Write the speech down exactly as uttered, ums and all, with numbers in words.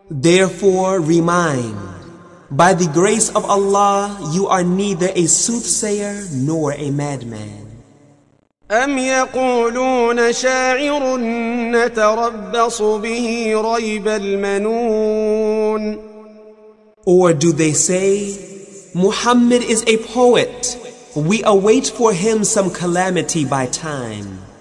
Therefore remind, by the grace of Allah, you are neither a soothsayer nor a madman. أم يقولون شاعر نتربص به ريب المنون. Or do they say, Muhammad is a poet, we await for him some calamity by time.